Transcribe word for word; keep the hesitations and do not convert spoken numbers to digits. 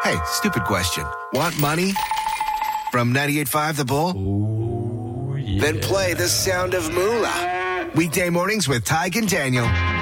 Hey, stupid question. Want money? From ninety-eight point five The Bull? Ooh, yeah. Then play The Sound of Moolah. Weekday mornings with Tyke and Daniel.